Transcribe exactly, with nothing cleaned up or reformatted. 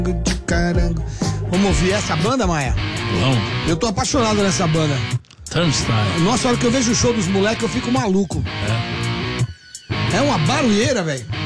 de carango. Vamos ouvir essa banda, Maia? Vamos. Eu tô apaixonado nessa banda. Turnstile. Nossa, a hora que eu vejo o show dos moleques, eu fico maluco. É. É uma barulheira, velho.